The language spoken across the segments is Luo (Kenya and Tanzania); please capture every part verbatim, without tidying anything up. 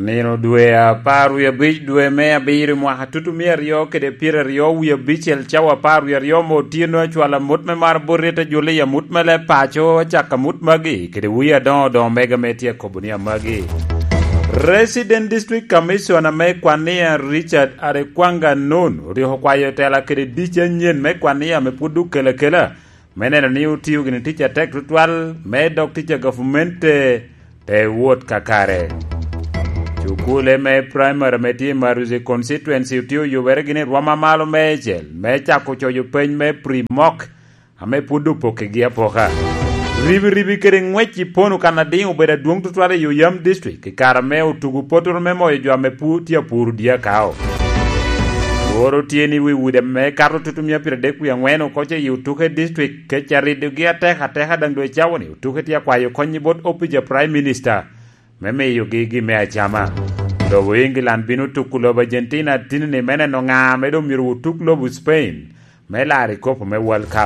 Nino dwe apar wi abich dwe me abiri mwaka tutu mia riyo kede pira riyo wi abich el chawa apar wi riyo motieno chwala mutme mar borreta jule ya mutme le pacho chaka mutmagi kede wi adon don mega metia kobunia magi. Resident District Commissioner me kwania Richard Arekwanga Nunu riho kwayo tela kede dicha nyen me kwania me pudu kele kele meneno ni utiyo gini ticha tek ritual me dok ticha gafumente te wot kakare. Chukule me primary me ti maruzi constituency utiyo yubere gini rwama malo mechel me chako choyo peny me primok ame pudu poke gia poka. Ribi ribi kere ngwechi ponu kanading ubeda duong tutwale yu yam district kikara me utugu potoro me moyo jwa me pu tia puru dia kao. Oro tieni wi wude me karo tutumia pira deku ya ngweno koche yu tuke district kecharidu gia teha teha dangdwe chawani utuke tia kwa yu konyi bot opija prime minister meme yu gigi me achama. Dobu England binu tukulobu Argentina tini ni mene no nga medo miru utukulobu Spain me lari kopo me World Cup.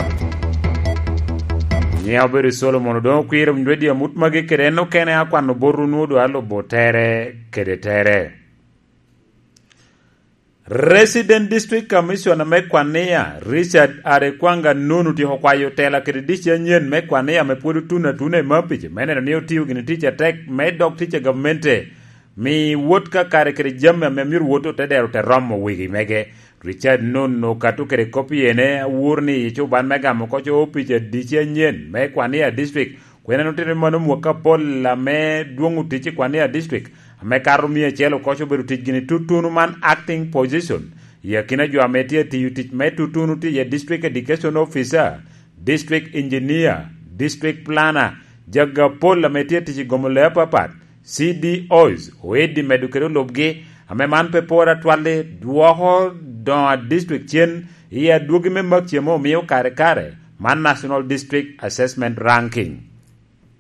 Nyao beri Solomon don kwiro mdwedi ya mutmagi kere no kene akwa no boru nudu alo botere kere tere. Resident District Commissioner me kwania Richard Arekwanga Nunu ti hokwayo tela kere disha nyen me kwania me pudu tuna tuna mapiche mene no niyo tiyo gini ticha tek me dok ticha governmente mi wot ka kare kere jamme me miru woto te dero te romo wigi mege. Richard Nunu katu kere kopi ene wurni ichu ban mega mokocho opiche disha nyen me kwania district kwena nutire manu mwaka pol la me duongu tichi kwania district ame karumia chelo kocho beru tich gini tutunu man acting position ya kina jo ametia tiyu tich me tutunu ti ya district education officer, district engineer, district planner, jaga pol ametia tichi gomole papat, C D Os, oedi medukero lobge ame man pe pora twale duoho don district chen ya duogi me mak chemo miyo kare kare man national district assessment ranking.